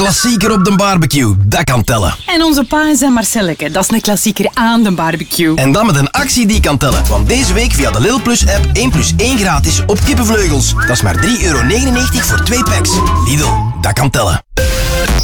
klassieker op de barbecue, dat kan tellen. En onze pa en zijn Marcelleke, dat is een klassieker aan de barbecue. En dan met een actie die kan tellen. Want deze week via de Lidl Plus app 1 plus 1 gratis op kippenvleugels. Dat is maar €3,99 voor 2 packs. Lidl, dat kan tellen.